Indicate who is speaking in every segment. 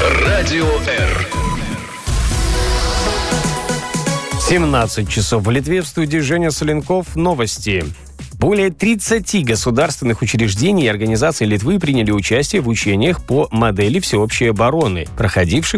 Speaker 1: Радио Р.
Speaker 2: 17 часов в Литве. В студии Женя Соленков. Новости. Более 30 государственных учреждений и организаций Литвы приняли участие в учениях по модели всеобщей обороны, проходивших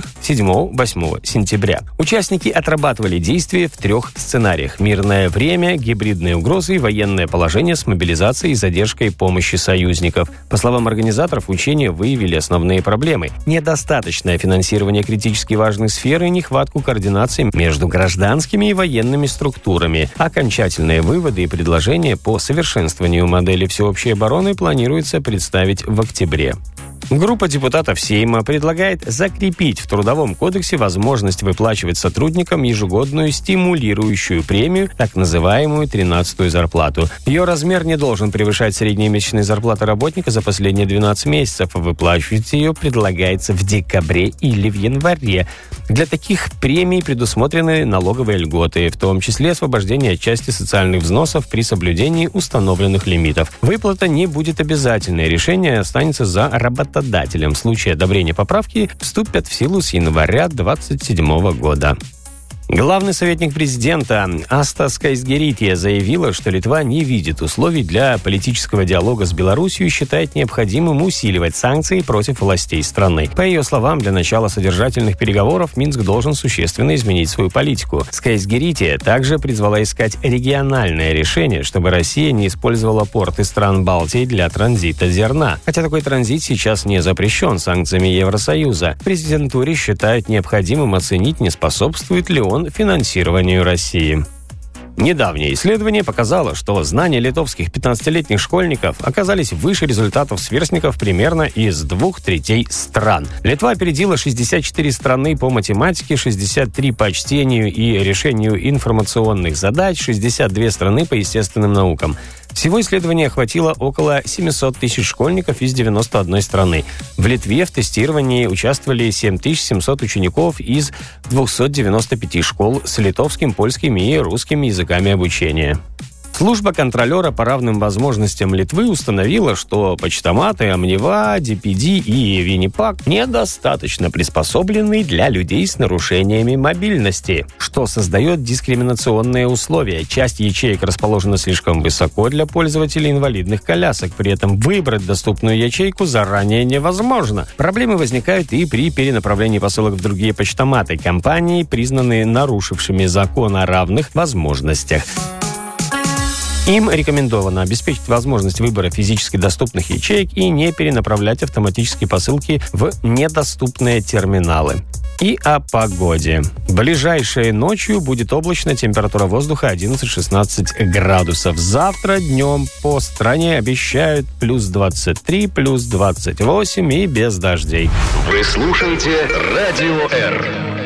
Speaker 2: 7-8 сентября. Участники отрабатывали действия в 3 сценариях: мирное время, гибридные угрозы и военное положение с мобилизацией и задержкой помощи союзников. По словам организаторов, учения выявили основные проблемы: недостаточное финансирование критически важных сфер и нехватку координации между гражданскими и военными структурами. Окончательные выводы и предложения по совершенствованию модели всеобщей обороны планируется представить в октябре. Группа депутатов Сейма предлагает закрепить в Трудовом кодексе возможность выплачивать сотрудникам ежегодную стимулирующую премию, так называемую 13-ю зарплату. Ее размер не должен превышать средние месячные зарплаты работника за последние 12 месяцев. Выплачивать ее предлагается в декабре или в январе. Для таких премий предусмотрены налоговые льготы, в том числе освобождение от части социальных взносов при соблюдении установленных лимитов. Выплата не будет обязательной, решение останется за работодателем. В случае одобрения поправки вступят в силу с января 2027 года. Главный советник президента Asta Skaisgirytė заявила, что Литва не видит условий для политического диалога с Беларусью и считает необходимым усиливать санкции против властей страны. По ее словам, для начала содержательных переговоров Минск должен существенно изменить свою политику. Skaisgirytė также призвала искать региональное решение, чтобы Россия не использовала порты стран Балтии для транзита зерна. Хотя такой транзит сейчас не запрещен санкциями Евросоюза. В президентуре считают необходимым оценить, не способствует ли он финансированию России. Недавнее исследование показало, что знания литовских 15-летних школьников оказались выше результатов сверстников примерно из 2/3 стран. Литва опередила 64 страны по математике, 63 по чтению и решению информационных задач, 62 страны по естественным наукам. Всего исследование охватило около 700 тысяч школьников из 91 страны. В Литве в тестировании участвовали 7700 учеников из 295 школ с литовским, польским и русским языками обучения. Служба контролера по равным возможностям Литвы установила, что почтоматы Амнева, DPD и Виннипак недостаточно приспособлены для людей с нарушениями мобильности, что создает дискриминационные условия. Часть ячеек расположена слишком высоко для пользователей инвалидных колясок, при этом выбрать доступную ячейку заранее невозможно. Проблемы возникают и при перенаправлении посылок в другие почтоматы. Компании признаны нарушившими закон о равных возможностях. Им рекомендовано обеспечить возможность выбора физически доступных ячеек и не перенаправлять автоматические посылки в недоступные терминалы. И о погоде. Ближайшей ночью будет облачно, температура воздуха 11-16 градусов. Завтра днем по стране обещают плюс 23, плюс 28 и без дождей.
Speaker 1: Вы слушаете Радио Р.